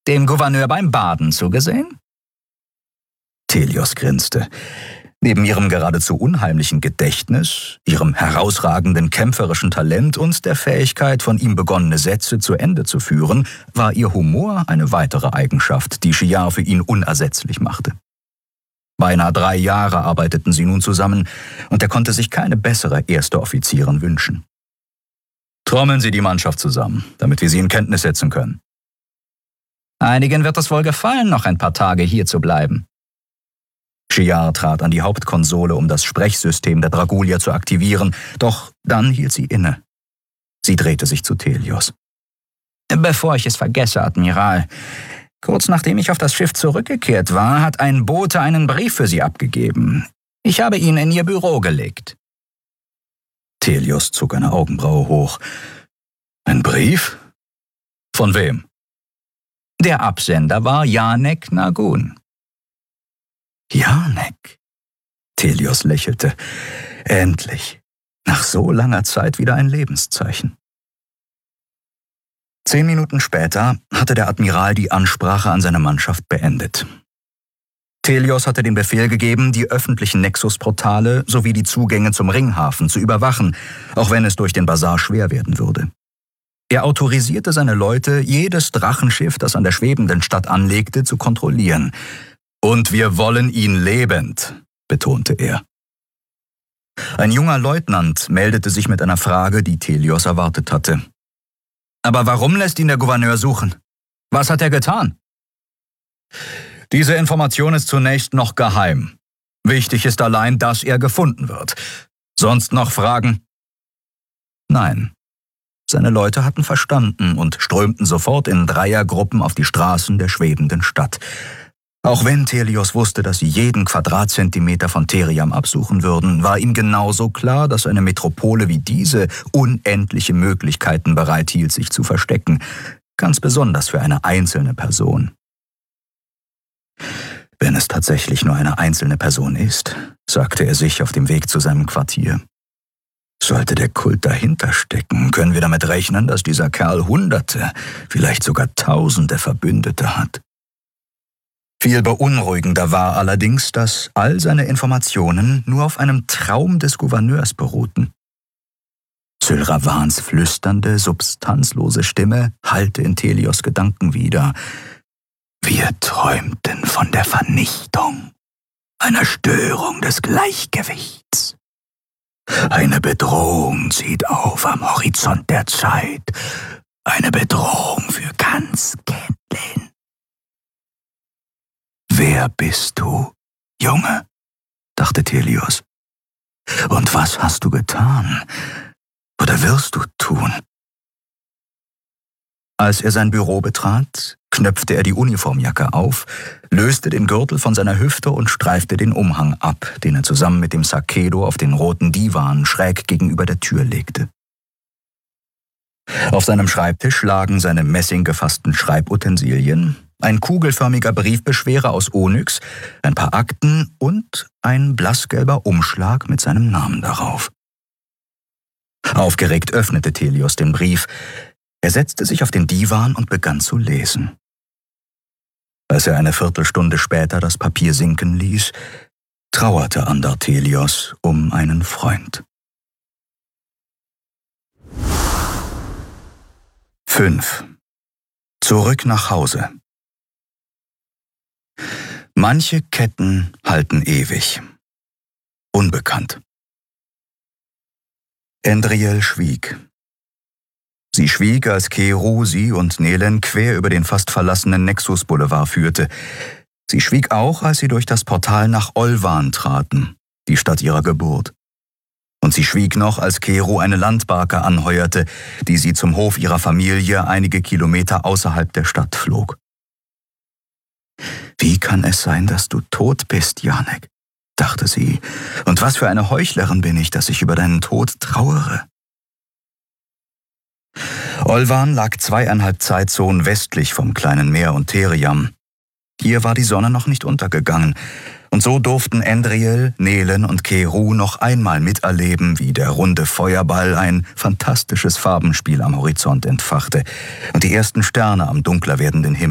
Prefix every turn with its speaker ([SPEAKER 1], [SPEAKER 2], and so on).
[SPEAKER 1] Dem Gouverneur beim Baden zugesehen?
[SPEAKER 2] Telios grinste. Neben ihrem geradezu unheimlichen Gedächtnis, ihrem herausragenden kämpferischen Talent und der Fähigkeit, von ihm begonnene Sätze zu Ende zu führen, war ihr Humor eine weitere Eigenschaft, die Giard für ihn unersetzlich machte. Beinahe 3 Jahre arbeiteten sie nun zusammen, und er konnte sich keine bessere erste Offizierin wünschen. »Trommeln Sie die Mannschaft zusammen, damit wir sie in Kenntnis setzen können.«
[SPEAKER 1] »Einigen wird es wohl gefallen, noch ein paar Tage hier zu bleiben.«
[SPEAKER 2] Giard trat an die Hauptkonsole, um das Sprechsystem der Dragulier zu aktivieren, doch dann hielt sie inne. Sie drehte sich zu Telios.
[SPEAKER 1] »Bevor ich es vergesse, Admiral, kurz nachdem ich auf das Schiff zurückgekehrt war, hat ein Bote einen Brief für Sie abgegeben. Ich habe ihn in Ihr Büro gelegt.«
[SPEAKER 2] Telios zog eine Augenbraue hoch. »Ein Brief? Von wem?«
[SPEAKER 1] »Der Absender war Janek Nagun.«
[SPEAKER 2] »Janek?« Telios lächelte. Endlich, nach so langer Zeit wieder ein Lebenszeichen. 10 Minuten später hatte der Admiral die Ansprache an seine Mannschaft beendet. Telios hatte den Befehl gegeben, die öffentlichen Nexus-Portale sowie die Zugänge zum Ringhafen zu überwachen, auch wenn es durch den Basar schwer werden würde. Er autorisierte seine Leute, jedes Drachenschiff, das an der schwebenden Stadt anlegte, zu kontrollieren. »Und wir wollen ihn lebend«, betonte er. Ein junger Leutnant meldete sich mit einer Frage, die Telios erwartet hatte. »Aber warum lässt ihn der Gouverneur suchen? Was hat er getan?« »Diese Information ist zunächst noch geheim. Wichtig ist allein, dass er gefunden wird. Sonst noch Fragen?« Nein. Seine Leute hatten verstanden und strömten sofort in Dreiergruppen auf die Straßen der schwebenden Stadt. Auch wenn Telios wusste, dass sie jeden Quadratzentimeter von Theriam absuchen würden, war ihm genauso klar, dass eine Metropole wie diese unendliche Möglichkeiten bereithielt, sich zu verstecken, ganz besonders für eine einzelne Person. »Wenn es tatsächlich nur eine einzelne Person ist«, sagte er sich auf dem Weg zu seinem Quartier. »Sollte der Kult dahinter stecken, können wir damit rechnen, dass dieser Kerl Hunderte, vielleicht sogar Tausende Verbündete hat.« Viel beunruhigender war allerdings, dass all seine Informationen nur auf einem Traum des Gouverneurs beruhten. Sylravans flüsternde, substanzlose Stimme hallte in Telios Gedanken wider. »Wir träumten von der Vernichtung, einer Störung des Gleichgewichts. Eine Bedrohung zieht auf am Horizont der Zeit, eine Bedrohung für ganz Kentlin. »Wer bist du, Junge?«, dachte Telios. »Und was hast du getan? Oder wirst du tun?« Als er sein Büro betrat, knöpfte er die Uniformjacke auf, löste den Gürtel von seiner Hüfte und streifte den Umhang ab, den er zusammen mit dem Sakedo auf den roten Divan schräg gegenüber der Tür legte. Auf seinem Schreibtisch lagen seine messinggefassten Schreibutensilien, ein kugelförmiger Briefbeschwerer aus Onyx, ein paar Akten und ein blassgelber Umschlag mit seinem Namen darauf. Aufgeregt öffnete Telios den Brief. Er setzte sich auf den Divan und begann zu lesen. Als er eine Viertelstunde später das Papier sinken ließ, trauerte Andar Telios um einen Freund. 5. Zurück nach Hause. Manche Ketten halten ewig. Unbekannt. Endriel schwieg. Sie schwieg, als Keru sie und Nelen quer über den fast verlassenen Nexus-Boulevard führte. Sie schwieg auch, als sie durch das Portal nach Olvan traten, die Stadt ihrer Geburt. Und sie schwieg noch, als Keru eine Landbarke anheuerte, die sie zum Hof ihrer Familie einige Kilometer außerhalb der Stadt flog. »Wie kann es sein, dass du tot bist, Janek?«, dachte sie. »Und was für eine Heuchlerin bin ich, dass ich über deinen Tod trauere?« Olvan lag 2,5 Zeitzonen westlich vom kleinen Meer und Theriam. Hier war die Sonne noch nicht untergegangen, und so durften Endriel, Nelen und Keru noch einmal miterleben, wie der runde Feuerball ein fantastisches Farbenspiel am Horizont entfachte und die ersten Sterne am dunkler werdenden Himmel